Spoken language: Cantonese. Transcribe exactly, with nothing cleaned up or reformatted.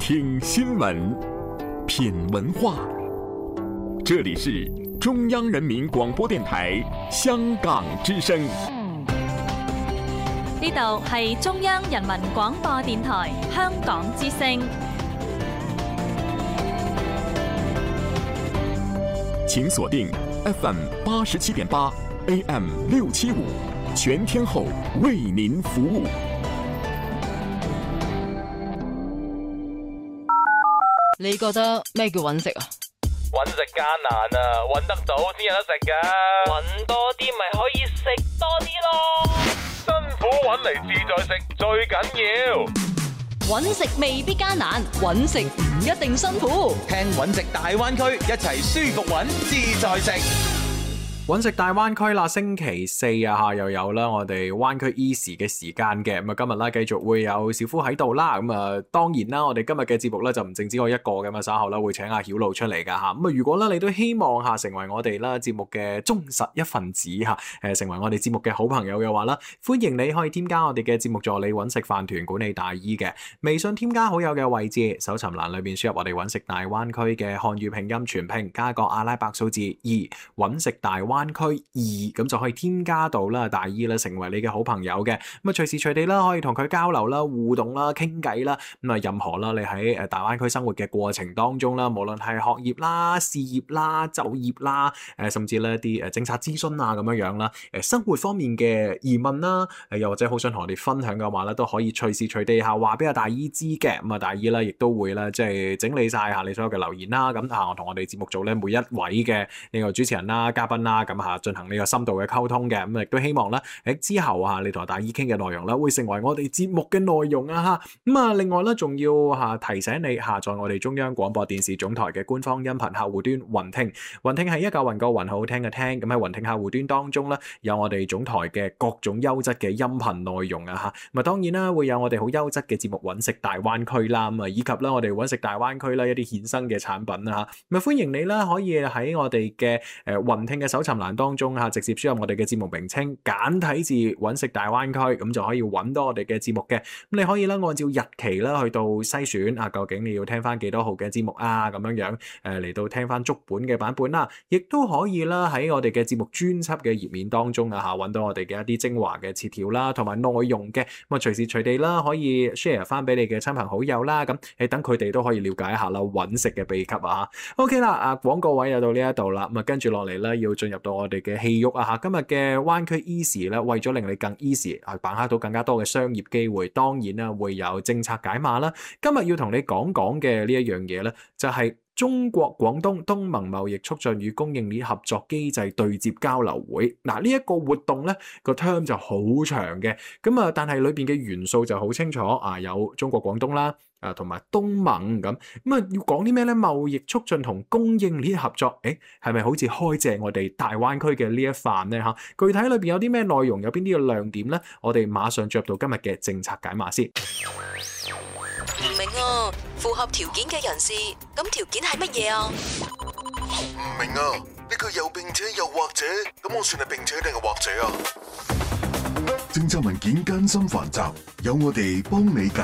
听新闻，品文化。这里是中央人民廣播電台香港之聲。 呢度係中央人民廣播電台香港之聲。 請鎖定 F M 八十七點八 A M 六七五，全天候為您服務。 你覺得咩叫揾食啊？ 揾食艱難啊，揾得到先有得食噶。揾多啲咪可以食多啲咯。辛苦揾嚟自在食最緊要。 揾食未必艱難，揾食唔一定辛苦。 聽揾食大灣區，一齊舒服揾自在食。 揾食大灣區啦，星期四啊嚇又有啦，我哋灣區 Easy 嘅時間嘅，咁啊今日啦繼續會有小夫喺度啦，咁啊當然啦，我哋今日嘅節目咧就唔淨止我一個嘅嘛，稍後咧會請阿曉露出嚟㗎嚇，咁啊如果咧你都希望嚇成為我哋啦節目嘅忠實一份子嚇，誒成為我哋節目嘅好朋友嘅話啦，歡迎你可以添加我哋嘅節目助理揾食飯團管理大姨嘅微信添加好友嘅位置，搜尋欄裏邊輸入我哋揾食大灣區嘅漢語拼音全拼加個阿拉伯數字二，揾食大灣灣區二，咁就可以添加到啦大姨啦，成為你嘅好朋友嘅，咁啊隨時隨地啦可以同佢交流啦、互動啦、傾偈啦，咁啊任何啦你喺誒大灣區生活嘅過程當中啦，無論係學業啦、事業啦、就業啦，誒甚至咧一啲誒政策諮詢啊咁樣樣啦，誒生活方面嘅疑問啦，誒又或者好想同我哋分享嘅話咧，都可以隨時隨地下話俾阿大姨知嘅，咁啊大姨咧亦都會咧即係整理晒下你所有嘅留言啦，咁啊我同我哋節目組咧每一位嘅呢個主持人啦、嘉賓啦，咁嚇進行呢個深度嘅溝通嘅，咁亦都希望咧喺之後啊，你同大姨傾嘅內容咧，會成為我哋節目嘅內容啊嚇。咁啊，另外咧，仲要嚇提醒你下載我哋中央廣播電視總台嘅官方音頻客戶端雲聽。雲聽係一嚿雲個雲好聽嘅聽，咁喺雲聽客戶端當中咧，有我哋總台嘅各種優質嘅音頻內容啊嚇。咁啊，當然啦，會有我哋好優質嘅節目揾食大灣區啦，咁啊，以及咧我哋揾食大灣區啦一啲衍生嘅產品啊嚇。咁啊，歡迎你啦，可以喺我哋嘅誒雲聽嘅搜尋欄當中嚇，直接輸入我哋嘅節目名稱，簡體字揾食大灣區，咁就可以揾到我哋嘅節目嘅。咁你可以啦，按照日期啦去到篩選啊，究竟你要聽翻幾多號嘅節目啊，咁樣樣誒嚟到聽翻足本嘅版本啦，亦都可以啦喺我哋嘅節目專輯嘅頁面當中啊嚇，揾到我哋嘅一啲精華嘅詞條啦，同埋內容嘅。咁啊隨時隨地啦可以 share 翻俾你嘅親朋好友啦，咁誒等佢哋都可以了解一下啦揾食嘅秘笈啊嚇。OK 啦，啊廣告位又到呢一度啦，咁啊跟住落嚟咧要進入到我哋嘅戲肉啊嚇。今日嘅灣區 Easy 咧，為咗令你更 easy 去把握到更加多嘅商業機會，當然啦會有政策解碼啦。今日要同你講講嘅呢一樣嘢咧，就係中國廣東東盟貿易促進與供應鏈合作機制對接交流會。嗱呢一個活動咧個 term 就好長嘅，咁啊但係裏邊嘅元素就好清楚啊，有中國廣東啦。啊，同埋東盟咁，咁啊要講啲咩咧？貿易促進同供應鏈合作，誒係咪好似開正我哋大灣區嘅呢一範咧嚇？具體裏邊有啲咩內容，有邊啲嘅亮點咧？我哋馬上進入到今日嘅政策解碼先。 唔明啊，符合條件嘅人士，咁條件係乜嘢啊？ 唔明啊，呢個又並且又或者，咁我算係並且定係或者啊？政策文件艱深繁雜，有我哋幫你解